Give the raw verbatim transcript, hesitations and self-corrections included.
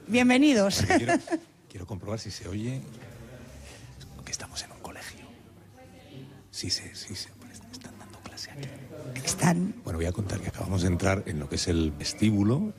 Bienvenidos. Quiero, quiero comprobar si se oye que estamos en un colegio. Sí, sí, sí, sí. Están dando clase aquí. Están. Bueno, voy a contar que acabamos de entrar en lo que es el vestíbulo